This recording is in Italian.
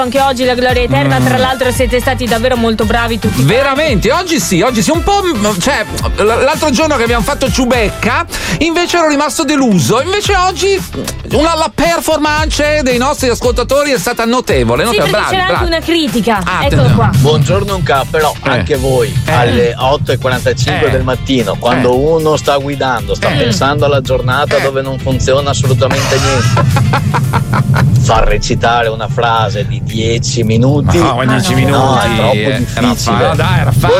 anche oggi la gloria eterna. Tra l'altro siete stati davvero molto bravi tutti. Veramente, oggi sì, un po', cioè l'altro giorno che abbiamo fatto Ciubecca invece ero rimasto deluso, invece oggi la performance dei nostri ascoltatori è stata notevole. Sì, perché bravi, c'era anche una critica. Eccolo attenzione. qua. Buongiorno un capo, però anche voi alle 8:45 del mattino, quando uno sta guidando, sta pensando alla giornata dove non funziona assolutamente niente, far recitare una frase di 10 minuti. No, 10 minuti. No, è troppo difficile. Era facile.